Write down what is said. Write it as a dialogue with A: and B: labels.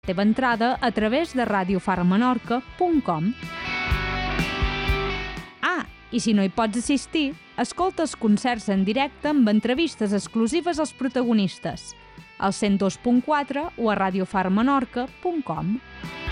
A: teva entrada a través de radiofarmenorca.com. I si no hi pots assistir, escolta els concerts en directe amb entrevistes exclusives als protagonistes, al 102.4 o a radiofarmenorca.com.